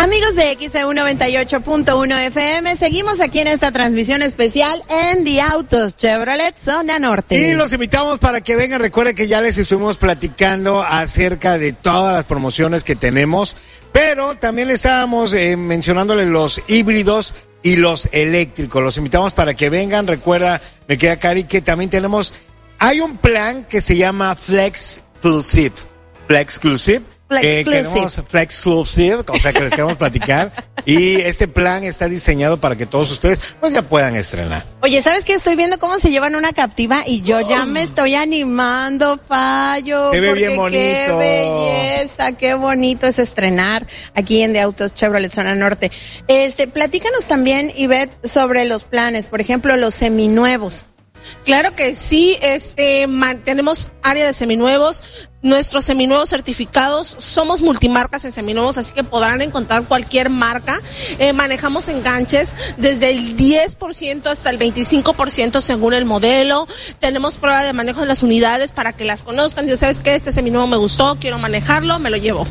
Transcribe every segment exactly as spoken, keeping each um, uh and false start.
Amigos de X E U noventa y ocho punto uno F M, seguimos aquí en esta transmisión especial en The Autos Chevrolet Zona Norte. Y los invitamos para que vengan. Recuerden que ya les estuvimos platicando acerca de todas las promociones que tenemos, pero también les estábamos eh, mencionándoles los híbridos y los eléctricos. Los invitamos para que vengan. Recuerda, me queda Cari, que también tenemos, hay un plan que se llama Flex Exclusive. Flex Exclusive. Eh, queremos Flex Exclusive, o sea que les queremos platicar. Y este plan está diseñado para que todos ustedes pues ya puedan estrenar. Oye, ¿sabes qué? Estoy viendo cómo se llevan una Captiva y yo ya me estoy animando, Fallo. Se ve bien bonito. Qué belleza, qué bonito es estrenar aquí en The Autos Chevrolet Zona Norte. Este, platícanos también, Ivette, sobre los planes, por ejemplo, los seminuevos. Claro que sí, este, man, tenemos área de seminuevos, nuestros seminuevos certificados, somos multimarcas en seminuevos, así que podrán encontrar cualquier marca. Eh, manejamos enganches desde el diez por ciento hasta el veinticinco por ciento según el modelo. Tenemos prueba de manejo de las unidades para que las conozcan. Ya sabes que este seminuevo me gustó, quiero manejarlo, me lo llevo.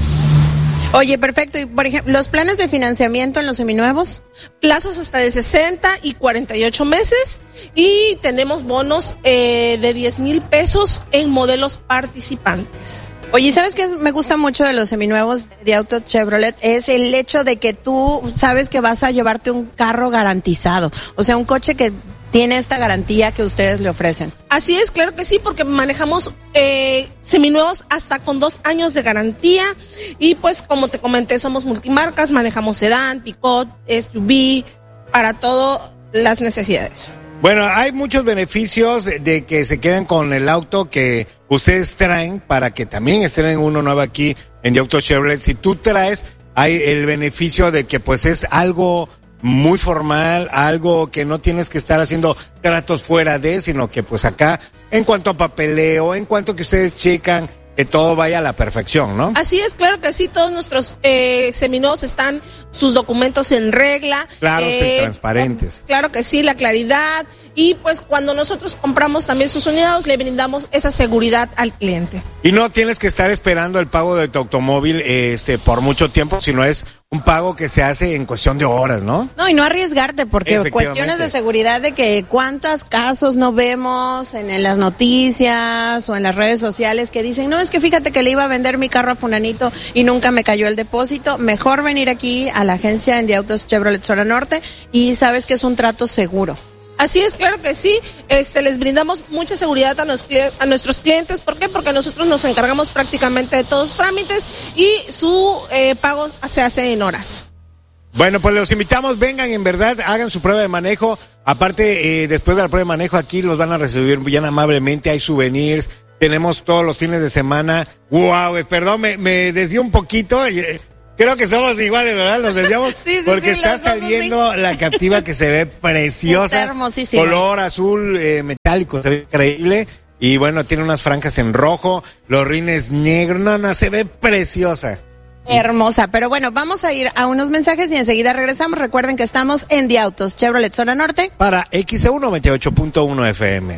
Oye, perfecto. Y por ejemplo, ¿los planes de financiamiento en los seminuevos? Plazos hasta de sesenta y cuarenta y ocho meses. Y tenemos bonos eh, de diez mil pesos en modelos participantes. Oye, ¿sabes qué me gusta mucho de los seminuevos de Auto Chevrolet? Es el hecho de que tú sabes que vas a llevarte un carro garantizado. O sea, un coche que tiene esta garantía que ustedes le ofrecen. Así es, claro que sí, porque manejamos eh, seminuevos hasta con dos años de garantía. Y pues, como te comenté, somos multimarcas, manejamos sedán, pick-up, S U V, para todas las necesidades. Bueno, hay muchos beneficios de que se queden con el auto que ustedes traen para que también estrenen uno nuevo aquí en The Auto Chevrolet. Si tú traes, hay el beneficio de que pues es algo muy formal, algo que no tienes que estar haciendo tratos fuera de, sino que pues acá, en cuanto a papeleo, en cuanto que ustedes checan, que todo vaya a la perfección, ¿no? Así es, claro que sí, todos nuestros eh, seminuevos están, sus documentos en regla. Claros eh, y transparentes. Claro que sí, la claridad. Y pues cuando nosotros compramos también sus unidades, le brindamos esa seguridad al cliente. Y no tienes que estar esperando el pago de tu automóvil este por mucho tiempo, sino es un pago que se hace en cuestión de horas, ¿no? No, y no arriesgarte, porque cuestiones de seguridad de que cuántos casos no vemos en, en las noticias o en las redes sociales que dicen, no, es que fíjate que le iba a vender mi carro a fulanito y nunca me cayó el depósito. Mejor venir aquí a la agencia en The Autos Chevrolet Zona Norte y sabes que es un trato seguro. Así es, claro que sí. Este, les brindamos mucha seguridad a, los, a nuestros clientes. ¿Por qué? Porque nosotros nos encargamos prácticamente de todos los trámites y su eh, pago se hace en horas. Bueno, pues los invitamos, vengan, en verdad, hagan su prueba de manejo. Aparte, eh, después de la prueba de manejo, aquí los van a recibir bien amablemente. Hay souvenirs, tenemos todos los fines de semana. ¡Wow! Perdón, me, me desvío un poquito. Eh, Creo que somos iguales, ¿verdad? Los desviamos sí, sí, porque sí, está saliendo sí. La Captiva que se ve preciosa. Está hermosísima. Color azul eh, metálico, se ve increíble. Y bueno, tiene unas franjas en rojo, los rines negros. No, no, se ve preciosa. Hermosa, pero bueno, vamos a ir a unos mensajes y enseguida regresamos. Recuerden que estamos en The Autos Chevrolet Zona Norte. Para X E U noventa y ocho punto uno F M.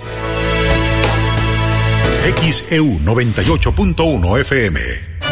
X E U noventa y ocho punto uno F M.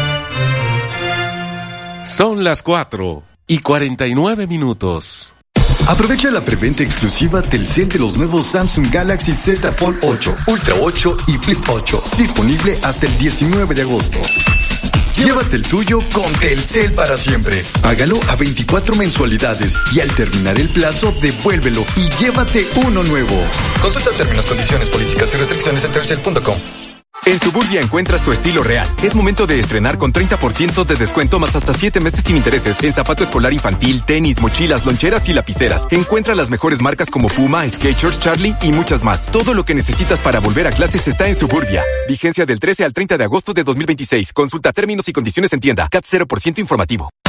Son las cuatro y cuarenta y nueve minutos. Aprovecha la preventa exclusiva Telcel de los nuevos Samsung Galaxy Z Fold ocho, Ultra ocho y Flip ocho. Disponible hasta el diecinueve de agosto. Llévate el tuyo con Telcel para siempre. Págalo a veinticuatro mensualidades y al terminar el plazo, devuélvelo y llévate uno nuevo. Consulta términos, condiciones, políticas y restricciones en telcel punto com. En Suburbia encuentras tu estilo real. Es momento de estrenar con treinta por ciento de descuento más hasta siete meses sin intereses en zapato escolar infantil, tenis, mochilas, loncheras y lapiceras. Encuentra las mejores marcas como Puma, Skechers, Charlie y muchas más. Todo lo que necesitas para volver a clases está en Suburbia. Vigencia del trece al treinta de agosto de dos mil veintiséis. Consulta términos y condiciones en tienda. C A T cero por ciento informativo.